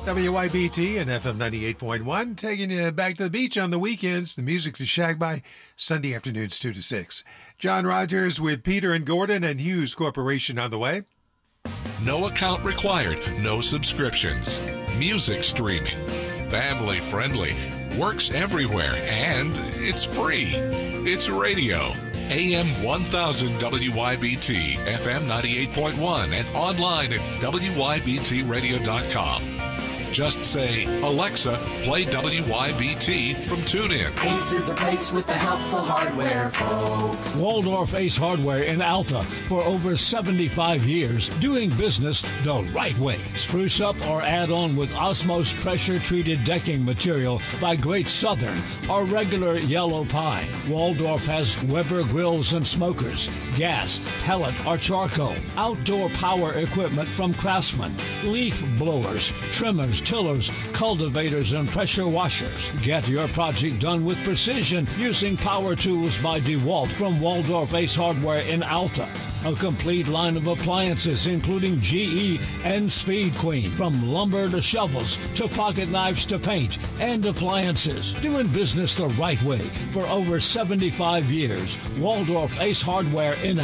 WYBT and FM 98.1, taking you back to the beach on the weekends. The music to shag by Sunday afternoons 2 to 6. John Rogers with Peter and Gordon and Hughes Corporation on the way. No account required, no subscriptions. Music streaming. Family friendly. Works everywhere, and it's free. It's radio. AM 1000 WYBT, FM 98.1, and online at WYBTradio.com. Just say, Alexa, play WYBT from TuneIn. Ace is the place with the helpful hardware, folks. Waldorf Ace Hardware in Alta for over 75 years, doing business the right way. Spruce up or add on with Osmos pressure-treated decking material by Great Southern or regular yellow pine. Waldorf has Weber grills and smokers, gas, pellet, or charcoal. Outdoor power equipment from Craftsman, leaf blowers, trimmers, tillers, cultivators, and pressure washers. Get your project done with precision using power tools by DeWalt from Waldorf Ace Hardware in Alta. A complete line of appliances including GE and Speed Queen. From lumber to shovels to pocket knives to paint and appliances. Doing business the right way for over 75 years. Waldorf Ace Hardware in